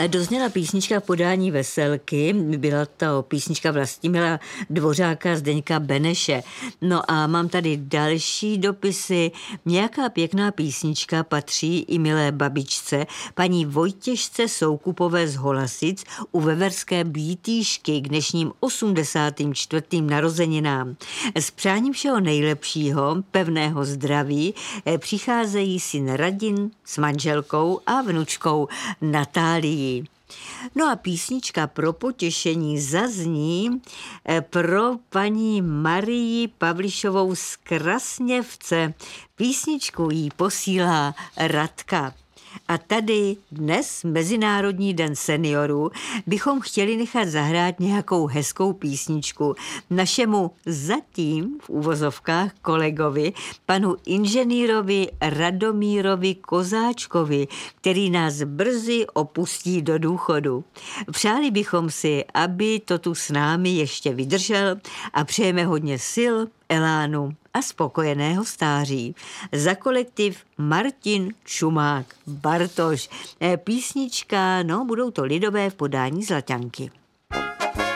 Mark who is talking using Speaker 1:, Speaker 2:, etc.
Speaker 1: Dozněla písnička v podání Veselky, byla to písnička Vlastimila Dvořáka, Zdeňka Beneše. No a mám tady další dopisy. Nějaká pěkná písnička patří i milé babičce, paní Vojtěžce Soukupové z Holasic u Veverské Bítýšky k dnešním 84. narozeninám. S přáním všeho nejlepšího, pevného zdraví, přicházejí syn Radim s manželkou a vnučkou Natálií. No a písnička pro potěšení zazní pro paní Marii Pavlišovou z Krasněvce. Písničku jí posílá Radka. A tady dnes, Mezinárodní den seniorů, bychom chtěli nechat zahrát nějakou hezkou písničku našemu zatím v uvozovkách kolegovi, panu inženýrovi Radomírovi Kozáčkovi, který nás brzy opustí do důchodu. Přáli bychom si, aby to tu s námi ještě vydržel a přejeme hodně sil, elánu a spokojeného stáří. Za kolektiv Martin Čumák Bartoš. Písnička, budou to lidové v podání Zlaťanky.